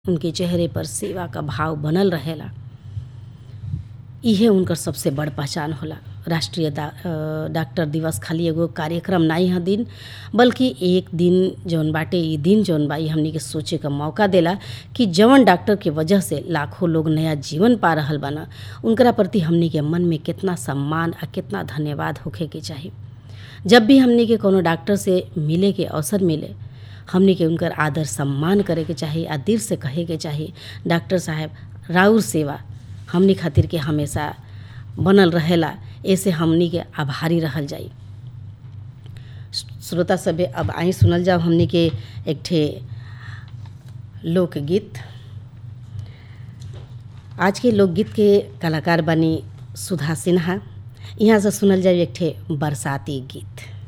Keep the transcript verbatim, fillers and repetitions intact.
उनके चेहरे पर सेवा का भाव बनल रहेला। इहे उनकर सबसे बड़ पहचान होला। राष्ट्रीय डा, डॉक्टर दिवस खाली एगो कार्यक्रम नाई ह दिन, बल्कि एक दिन जौन बाटे ई दिन जौन बा ई हमनी के सोचे का मौका देला कि जवन डॉक्टर के वजह से लाखों लोग नया जीवन पा रहल बान, उनकरा प्रति हमनी के मन में कितना सम्मान आ कितना धन्यवाद होखे के चाही। जब भी हमनी के कोनो डॉक्टर से मिले के अवसर मिले, हमनी के उनकर आदर सम्मान करे के चाही आ दिल से कहे के चाही, डॉक्टर साहब राउर सेवा हमनी खातिर के हमेशा बनल रहेला, ऐसे हमनी के आभारी रहल जाई। श्रोता सभे, अब आई सुनल जाओ हमनी के एक ठे लोकगीत। आज के लोकगीत के कलाकार बनी सुधा सिन्हा। यहाँ से सुनल जाओ एक ठे बरसाती गीत।